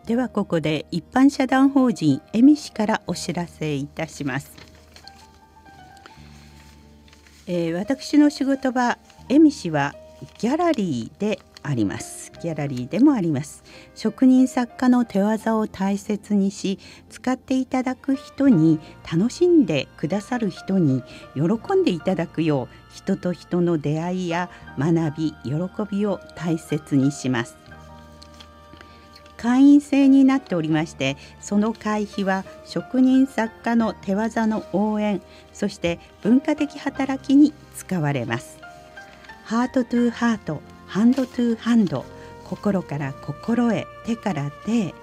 ではここで一般社団法人恵美市からお知らせいたします。私の仕事場恵美市はギャラリーであります。ギャラリーでもあります。職人作家の手技を大切にし、使っていただく人に、楽しんでくださる人に喜んでいただくよう、人と人の出会いや学び、喜びを大切にします。会員制になっておりまして、その会費は職人作家の手技の応援、そして文化的働きに使われます。ハートトゥーハート、ハンドトゥーハンド、心から心へ、手から手へ、